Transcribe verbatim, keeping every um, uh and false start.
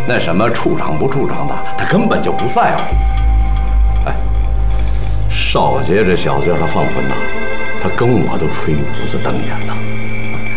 那什么处长不处长的，他根本就不在乎。哎，少杰这小子要是放混呐，他跟我都吹五子瞪眼呐。